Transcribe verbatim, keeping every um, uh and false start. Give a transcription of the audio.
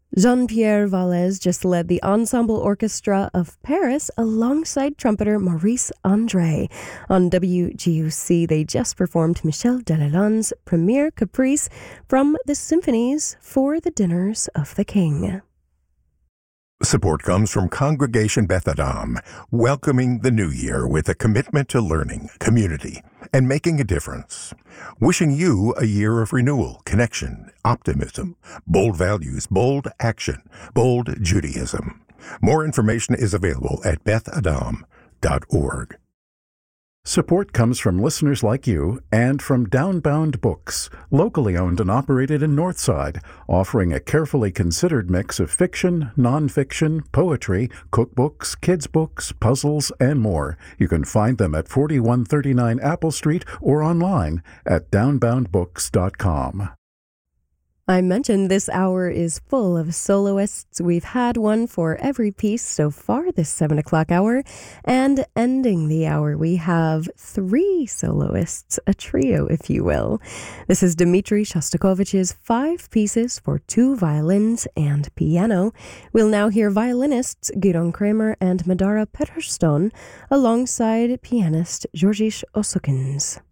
Jean-Pierre Valles just led the Ensemble Orchestra of Paris alongside trumpeter Maurice André. On W G U C, they just performed Michel Delalonde's Premiere Caprice from the Symphonies for the Dinners of the King. Support comes from Congregation Beth Adam, welcoming the new year with a commitment to learning, community, and making a difference. Wishing you a year of renewal, connection, optimism, bold values, bold action, bold Judaism. More information is available at beth adam dot org. Support comes from listeners like you and from Downbound Books, locally owned and operated in Northside, offering a carefully considered mix of fiction, nonfiction, poetry, cookbooks, kids' books, puzzles, and more. You can find them at forty-one thirty-nine Apple Street or online at downbound books dot com. I mentioned this hour is full of soloists. We've had one for every piece so far this seven o'clock hour. And ending the hour, we have three soloists, a trio, if you will. This is Dmitri Shostakovich's five pieces for two violins and piano. We'll now hear violinists Gidon Kramer and Madara Pettersson alongside pianist Georgis Osokins.